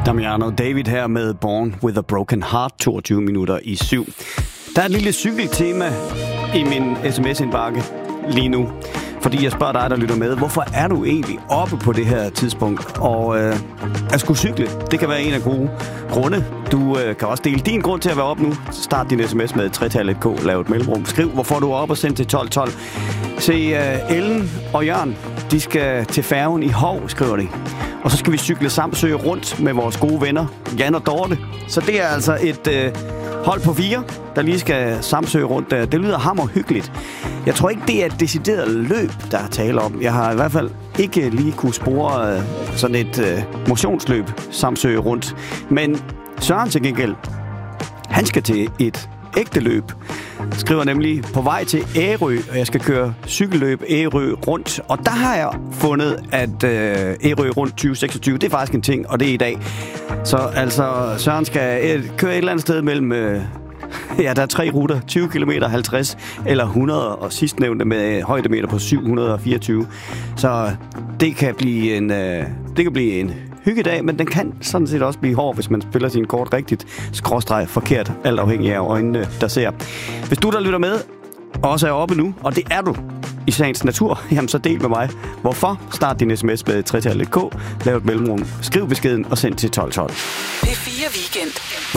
Damiano David her med Born with a Broken Heart, 22 minutter i 7. Der er et lille cykeltema i min sms-indbakke lige nu, fordi jeg spørger dig, der lytter med, hvorfor er du egentlig oppe på det her tidspunkt? Og at skulle cykle, det kan være en af gode grunde. Du kan også dele din grund til at være oppe nu. Start din sms med 3-tallet K, lav et mellemrum. Skriv, hvorfor du er oppe og send til 1212. Se, Ellen og Jørgen, de skal til færgen i Hov, skriver de. Og så skal vi cykle Samsø rundt med vores gode venner, Jan og Dorte. Så det er altså et hold på 4, der lige skal Samsø rundt. Det lyder hammerhyggeligt. Jeg tror ikke, det er et decideret løb, der er tale om. Jeg har i hvert fald ikke lige kunne spore sådan et motionsløb Samsø rundt. Men Søren til gengæld, han skal til et ægte løb. Skriver nemlig på vej til Ærø, og jeg skal køre cykelløb Ærø rundt. Og der har jeg fundet, at Ærø rundt 2026, det er faktisk en ting, og det er i dag. Så altså, Søren skal køre et eller andet sted mellem... Ja, der er 3 ruter, 20 km, 50 eller 100, og sidstnævnte med højdemeter på 724. Så det kan blive en hyggedag, men den kan sådan set også blive hård, hvis man spiller sin kort rigtigt, skråstreg forkert, alt afhængig af øjnene, der ser. Hvis du, der lytter med, også er oppe nu, og det er du i sagens natur, jamen så del med mig. Hvorfor? Start din sms med 3-tallet K, lav et mellemrum, skriv beskeden og send til 1212. P4 Weekend.